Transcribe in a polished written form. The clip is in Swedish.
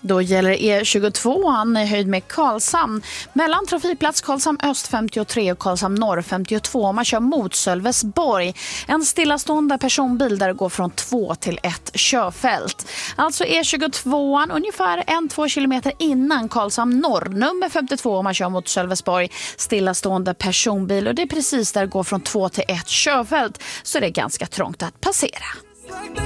Då gäller E22 i höjd med Karlshamn. Mellan trafikplats Karlshamn Öst 53 och Karlshamn Norr 52. Man kör mot Sölvesborg. En stillastående personbil där det går från 2 till 1 körfält. Alltså E22 ungefär 1-2 kilometer innan Karlshamn Norr. Nummer 52 man kör mot Sölvesborg. Stillastående personbil och det är precis där det går från 2 till 1 körfält. Så det är ganska trångt att passera.